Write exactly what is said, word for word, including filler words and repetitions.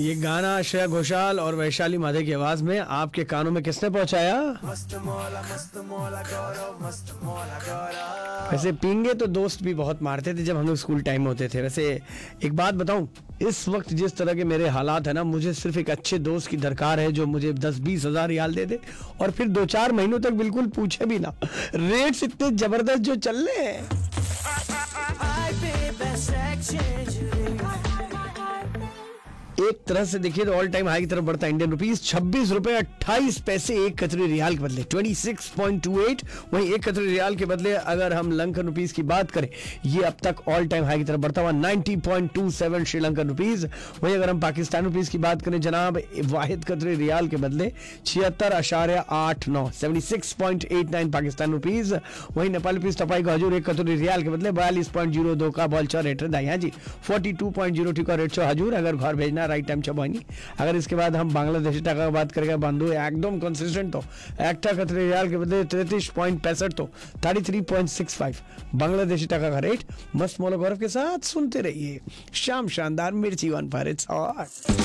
ये गाना श्रेया घोषाल और वैशाली माधे की आवाज में आपके कानों में किसने पहुंचाया? मस्त मौला मस्त मौला गौरव मस्त मौला गौरव। वैसे पींगे तो दोस्त भी बहुत मारते थे जब हम लोग स्कूल टाइम होते थे। वैसे एक बात बताऊं, इस वक्त जिस तरह के मेरे हालात है ना, मुझे सिर्फ एक अच्छे दोस्त की दरकार है जो मुझे दस बीस हजार रियाल दे दे और फिर दो चार महीनों तक बिल्कुल पूछे भी ना। रेट्स इतने जबरदस्त जो चल रहे हैं। एक तरह से देखिए तो ऑल टाइम हाई की तरफ बढ़ता है इंडियन रुपीस छब्बीस रुपए अट्ठाईस पैसे एक कतरी रियाल के बदले छब्बीस पॉइंट दो आठ। वहीं एक कतरी रियाल के बदले अगर हम लंकन रुपीस की बात करें, ये अब तक ऑल टाइम हाई की तरफ बढ़ता हुआ नब्बे पॉइंट दो सात श्रीलंकन रुपीस। वहीं अगर हम पाकिस्तान रुपीस की बात करें जनाब, वाहिद कतरी रियाल के बदले छिहत्तर अशार्य आठ नौ seventy six point eight nine Pakistan rupees. वहीं नेपाल रुपीस टपाई का हजूर एक कतरी रियाल के बदले बयालीस पॉइंट जीरो दो का बॉलचा रेट है जी forty two point zero to का रेट छो हजूर अगर घर भेजना राइट टाइम चबानी। अगर इसके बाद हम बांग्लादेशी टाका की बात करेंगे बंधु एकदम कंसिस्टेंट तो एक कतरी रियाल के बदले तैतीस पॉइंट पैंसठ तो तैंतीस पॉइंट सिक्स फाइव बांग्लादेशी टाका का रेट। मस्त मौला गौरव के साथ सुनते रहिए शाम शानदार मिर्ची वन पर इट्स हॉट।